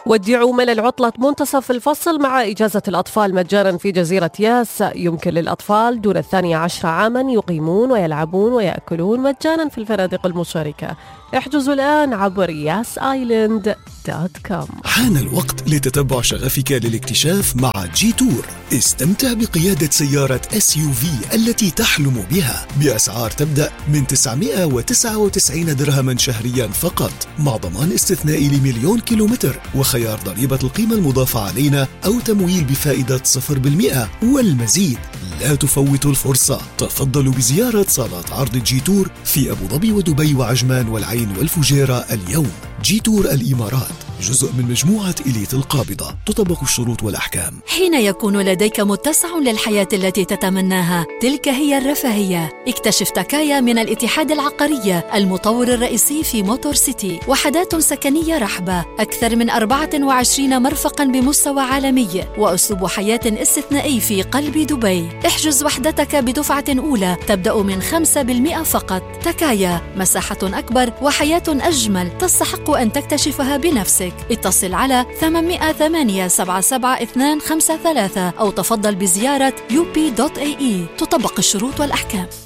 ودعوا ملل عطلة منتصف الفصل مع إجازة الأطفال مجانا في جزيرة ياس. يمكن للأطفال دون 12 عاما يقيمون ويلعبون ويأكلون مجانا في الفنادق المشاركة. احجزوا الآن عبر yasisland.com. حان الوقت لتتبع شغفك للاكتشاف مع جي تور. استمتع بقيادة سيارة SUV التي تحلم بها بأسعار تبدأ من 999 درهما شهريا فقط، مع ضمان استثنائي ل1,000,000 كيلومتر وخيار ضريبة القيمة المضافة علينا أو تمويل بفائدة 0% والمزيد. لا تفوتوا الفرصة، تفضلوا بزيارة صالات عرض جي تور في أبو ظبي ودبي وعجمان والعين والفجيرة اليوم. جي تور الإمارات جزء من مجموعة إليت القابضة، تطبق الشروط والأحكام. حين يكون لديك متسع للحياة التي تتمناها، تلك هي الرفاهية. اكتشف تكايا من الاتحاد العقارية، المطور الرئيسي في موتور سيتي. وحدات سكنية رحبة، أكثر من 24 مرفقا بمستوى عالمي، وأسلوب حياة استثنائي في قلب دبي. احجز وحدتك بدفعة أولى تبدأ من 5% فقط. تكايا، مساحة أكبر وحياة أجمل تستحق أن تكتشفها بنفسك. اتصل على 808-77253 أو تفضل بزيارة up.ae. تطبق الشروط والأحكام.